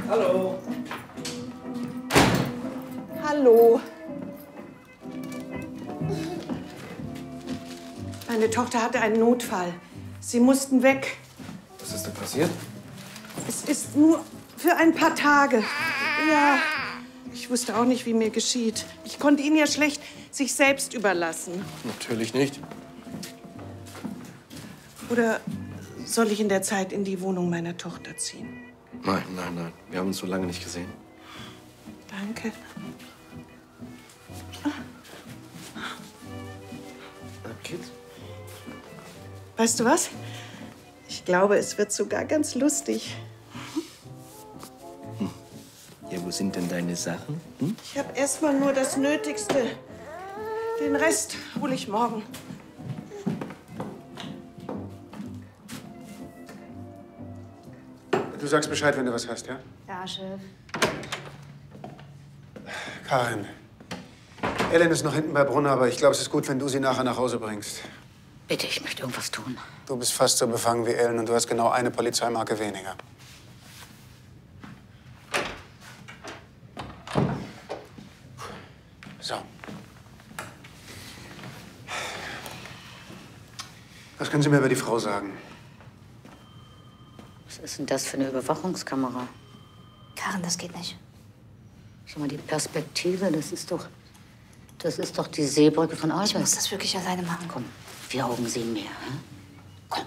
Hallo. Hallo. Meine Tochter hatte einen Notfall. Sie mussten weg. Was ist da passiert? Es ist nur für ein paar Tage. Ja, ich wusste auch nicht, wie mir geschieht. Ich konnte ihn ja schlecht sich selbst überlassen. Natürlich nicht. Oder soll ich in der Zeit in die Wohnung meiner Tochter ziehen? Nein. Wir haben uns so lange nicht gesehen. Danke. Kids? Weißt du was? Ich glaube, es wird sogar ganz lustig. Ja, wo sind denn deine Sachen? Ich habe erst mal nur das Nötigste. Den Rest hole ich morgen. Du sagst Bescheid, wenn du was hast, ja? Ja, Chef. Karin, Ellen ist noch hinten bei Brunner, aber ich glaube, es ist gut, wenn du sie nachher nach Hause bringst. Bitte, ich möchte irgendwas tun. Du bist fast so befangen wie Ellen und du hast genau eine Polizeimarke weniger. So. Was können Sie mir über die Frau sagen? Was ist denn das für eine Überwachungskamera? Karin, das geht nicht. Schau mal, die Perspektive, das ist doch die Seebrücke von Albert. Ich muss das wirklich alleine machen. Komm, 4 Augen sehen mehr. Hm? Komm.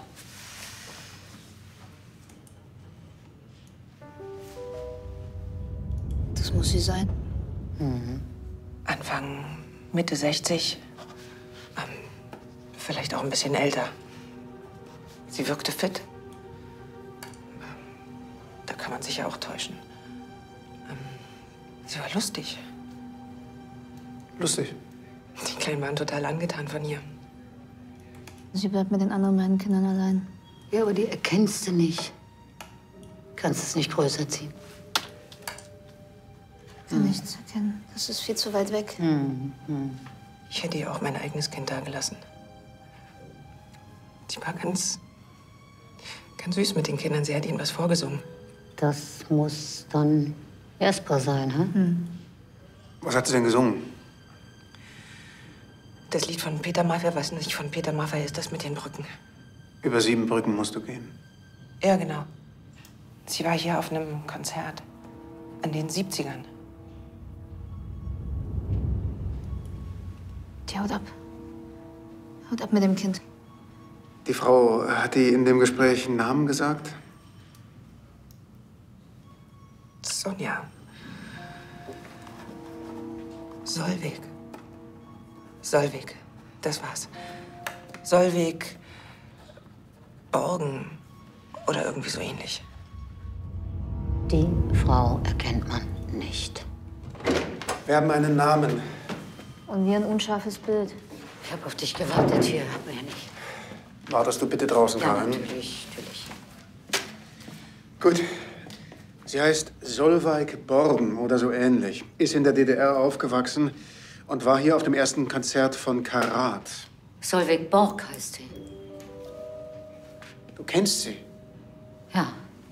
Das muss sie sein. Anfang, Mitte 60. Vielleicht auch ein bisschen älter. Sie wirkte fit. Da kann man sich ja auch täuschen. Sie war lustig. Lustig. Die Kleinen waren total angetan von ihr. Sie bleibt mit den anderen beiden Kindern allein. Ja, aber die erkennst du nicht. Kannst es nicht größer ziehen. Kann nichts erkennen. Das ist viel zu weit weg. Ich hätte ihr auch mein eigenes Kind dagelassen. Sie war ganz süß mit den Kindern. Sie hat ihnen was vorgesungen. Das muss dann Jasper sein, hm? Was hat sie denn gesungen? Das Lied von Peter Maffay, was nicht von Peter Maffay ist, das mit den Brücken. Über 7 Brücken musst du gehen. Ja, genau. Sie war hier auf einem Konzert. In den 70ern. Die haut ab. Haut ab mit dem Kind. Die Frau, hat die in dem Gespräch einen Namen gesagt? Sonja. Solveig. Solveig, das war's. Solveig Borgen oder irgendwie so ähnlich. Die Frau erkennt man nicht. Wir haben einen Namen. Und wie ein unscharfes Bild. Ich habe auf dich gewartet hier, mehr nicht. Wartest du bitte draußen, Ja, Karin? natürlich. Gut. Sie heißt Solveig Borgen oder so ähnlich. Ist in der DDR aufgewachsen und war hier auf dem ersten Konzert von Karat. Solveig Borg heißt sie. Du kennst sie? Ja.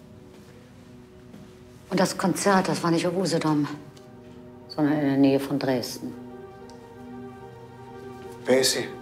Und das Konzert, das war nicht auf Usedom, sondern in der Nähe von Dresden. Wer ist sie?